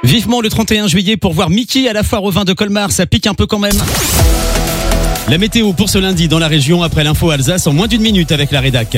Vivement le 31 juillet pour voir Mickey à la foire au vin de Colmar, ça pique un peu quand même. La météo pour ce lundi dans la région après l'info Alsace en moins d'une minute avec la rédac.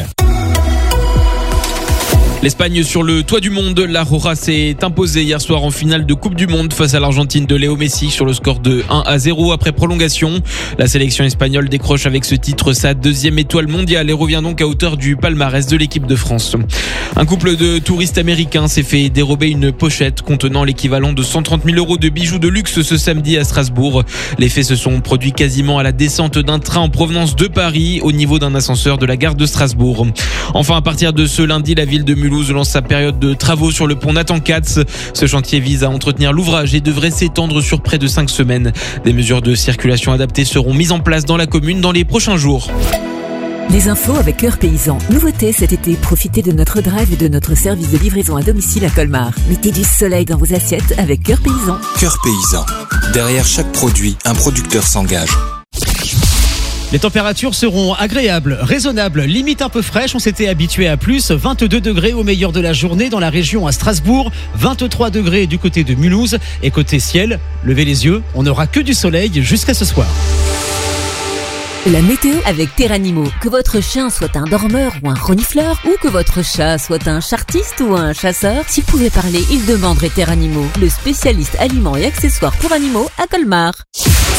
L'Espagne sur le toit du monde, la Roja s'est imposée hier soir en finale de Coupe du Monde face à l'Argentine de Léo Messi sur le score de 1-0 après prolongation. La sélection espagnole décroche avec ce titre sa deuxième étoile mondiale et revient donc à hauteur du palmarès de l'équipe de France. Un couple de touristes américains s'est fait dérober une pochette contenant l'équivalent de 130 000 € de bijoux de luxe ce samedi à Strasbourg. Les faits se sont produits quasiment à la descente d'un train en provenance de Paris au niveau d'un ascenseur de la gare de Strasbourg. Enfin, à partir de ce lundi, la ville de Mulhouse lance sa période de travaux sur le pont Nathan Katz. Ce chantier vise à entretenir l'ouvrage et devrait s'étendre sur près de 5 semaines. Des mesures de circulation adaptées seront mises en place dans la commune dans les prochains jours. Les infos avec Cœur Paysan. Nouveauté cet été, profitez de notre drive et de notre service de livraison à domicile à Colmar. Mettez du soleil dans vos assiettes avec Cœur Paysan. Cœur Paysan. Derrière chaque produit, un producteur s'engage. Les températures seront agréables, raisonnables, limite un peu fraîches. On s'était habitué à plus. 22 degrés au meilleur de la journée dans la région à Strasbourg. 23 degrés du côté de Mulhouse. Et côté ciel, levez les yeux, on n'aura que du soleil jusqu'à ce soir. La météo avec Terranimo. Que votre chien soit un dormeur ou un renifleur, ou que votre chat soit un chartiste ou un chasseur, s'il pouvait parler, il demanderait Terranimo, le spécialiste aliments et accessoires pour animaux à Colmar.